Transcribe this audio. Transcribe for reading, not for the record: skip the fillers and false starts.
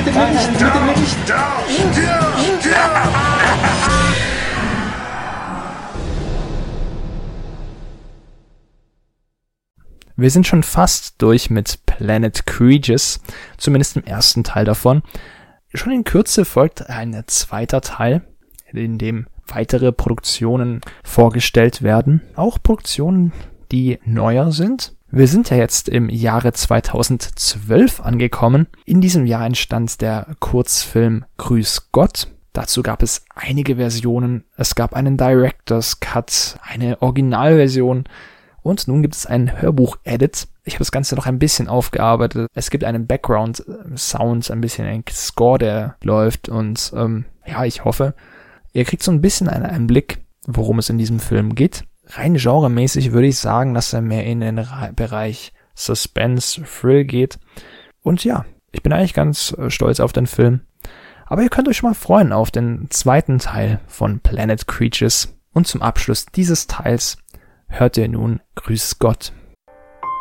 dem Licht, mit dem Licht. Wir sind schon fast durch mit Planet Creatures, zumindest im ersten Teil davon. Schon in Kürze folgt ein zweiter Teil, in dem weitere Produktionen vorgestellt werden. Auch Produktionen, die neuer sind. Wir sind ja jetzt im Jahre 2012 angekommen. In diesem Jahr entstand der Kurzfilm Grüß Gott. Dazu gab es einige Versionen. Es gab einen Director's Cut, eine Originalversion. Und nun gibt es einen Hörbuch-Edit. Ich habe das Ganze noch ein bisschen aufgearbeitet. Es gibt einen Background-Sound, ein bisschen ein Score, der läuft. Und ich hoffe, ihr kriegt so ein bisschen einen Einblick, worum es in diesem Film geht. Rein genremäßig würde ich sagen, dass er mehr in den Bereich Suspense, Thrill geht. Und ja, ich bin eigentlich ganz stolz auf den Film. Aber ihr könnt euch schon mal freuen auf den zweiten Teil von Planet Creatures. Und zum Abschluss dieses Teils hört ihr nun Grüß Gott.